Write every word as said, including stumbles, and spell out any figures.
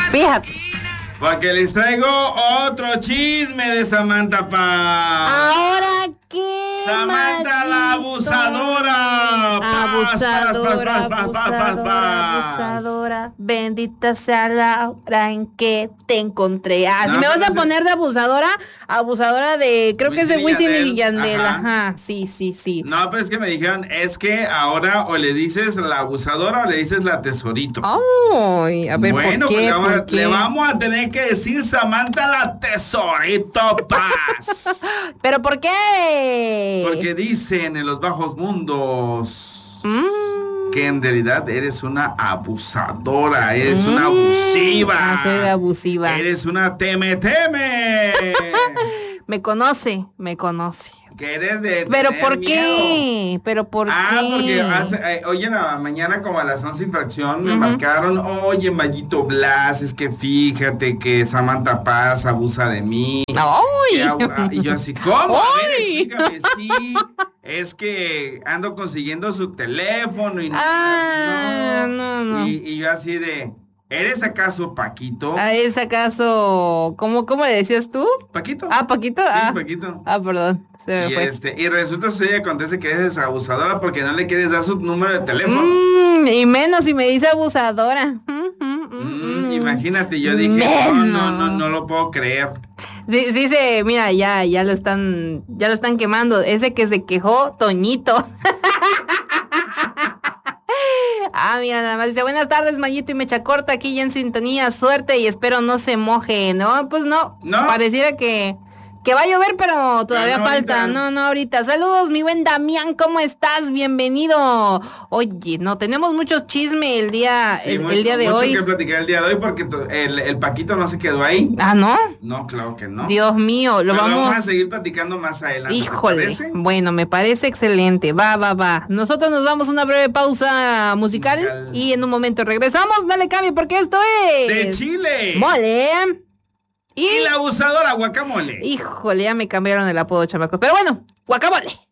Fíjate. Porque les traigo otro chisme de Samantha Paz. ¿Ahora qué? Samantha la abusadora. Abusadora, abusadora, abusadora. Bendita sea la hora en que te encontré. Ah, si No, me vas a pero poner de abusadora, abusadora de, creo que es de Wisin y Wisin y Yandel. Yandel. Ajá. Ajá, sí, sí, sí. No, pero es que me dijeron, es que ahora o le dices la abusadora o le dices la tesorito. Ay, a ver, Bueno, ¿por pues qué? le vamos, a, ¿Por qué? le vamos a tener que decir Samantha la tesorito Paz. ¿Pero por qué? Porque dicen en los bajos mundos Mm. que en realidad eres una abusadora, eres Mm. una abusiva. Ah, soy abusiva. Eres una teme teme. Me conoce, me conoce. Que eres de ¿Pero tener por miedo. qué? ¿Pero por Ah, qué? porque hace, eh, hoy en la mañana como a las once infracción me Ujú. marcaron, oye, Mayito Blas, es que fíjate que Samantha Paz abusa de mí. Que ¡Ay! abu- ah, y yo así, ¿cómo? A ver, ¡Ay! explícame, sí, es que ando consiguiendo su teléfono y no, Ah, no. no, no. Y, y yo así de, ¿eres acaso Paquito? Ah, ¿es acaso? ¿Cómo, cómo le decías tú? ¿Paquito? Ah, Paquito. Sí, ah. Paquito. Ah, perdón. Se me Y, fue. este, y resulta que acontece que eres abusadora porque no le quieres dar su número de teléfono. Mm, y menos si me dice abusadora. Mm, mm, mm, Mm, mm. imagínate, yo dije, no, no, Menos. no, no lo puedo creer. Sí, sí, se, mira, ya, ya lo están, ya lo están quemando. Ese que se quejó, Toñito. Ah, mira, nada más dice, buenas tardes, Mayito y Mecha Corta, aquí ya en sintonía, suerte y espero no se moje. No, pues no, No. pareciera que, que va a llover, pero todavía Pero no falta. ahorita. No, no, ahorita. Saludos, mi buen Damián, ¿cómo estás? Bienvenido. Oye, no, tenemos mucho chisme el día, Sí, el, mu- el día de mucho hoy. que platicar el día de hoy porque to- el, el Paquito no se quedó ahí. Ah, ¿no? No, claro que no. Dios mío, lo Pero vamos... a seguir platicando más adelante. ¿te Híjole, parece? bueno, me parece excelente. Va, va, va. Nosotros nos vamos a una breve pausa musical, Musical. y en un momento regresamos. Dale cambio porque esto es De Chile. Mole. Y, Y la abusadora guacamole. híjole, ya me cambiaron el apodo, chamacos. Pero bueno, guacamole.